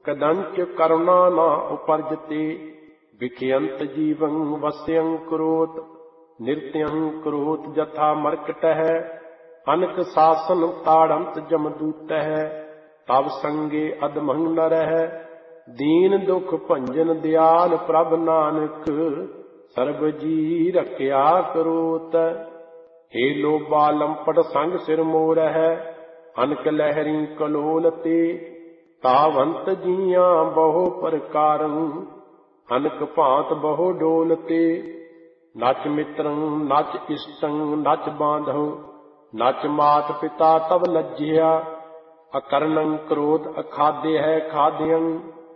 कदंच करुणा न उपर्जते विखयंत जीवं वस्यं करोत नित्यं करोत जथा मर्कटः अनक शासन ताड़ंत जमदूतः तब संगे अधमं नरः दीन दुख भंजन दयाल प्रभ नानक सर्ब जी रखिया करोत। हे लोभा लंपट संग सिर मोरह अनक लहरी कलोल ते तावंत जिया बहु प्रकारं अनक भांत बहु डोलते। नच मित्रं नच इष्टं नच बांधव नच मात पिता तब लज्जिया अकर्णं क्रोध अखाद्य है खाद्यं